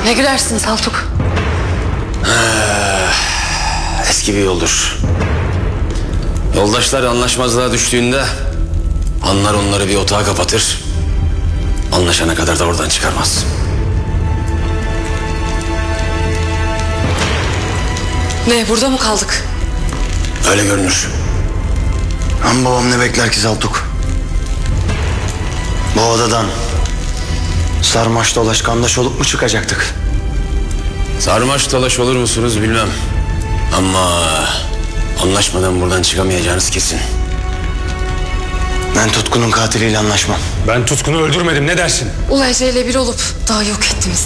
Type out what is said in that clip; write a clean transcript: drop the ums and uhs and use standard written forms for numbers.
Ne gülersin Saltuk? Eski bir yoldur. Yoldaşlar anlaşmazlığa düştüğünde anlar onları bir otağa kapatır. Anlaşana kadar da oradan çıkarmaz. Ne, burada mı kaldık? Öyle görünür. Ama babam ne bekler ki Saltuk? Bu odadan sarmaş dolaş kandaş olup mu çıkacaktık? Sarmaş dolaş olur musunuz bilmem. Ama anlaşmadan buradan çıkamayacağınız kesin. Ben Tutkun'un katiliyle anlaşmam. Ben Tutkun'u öldürmedim, ne dersin? Ulu Ece ile bir olup daha yok ettiniz.